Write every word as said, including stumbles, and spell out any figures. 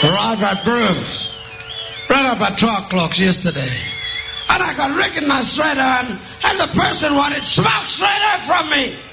arrived at Broome right about twelve o'clock yesterday. And I got recognized straight on, and the person wanted smoke straight up from me.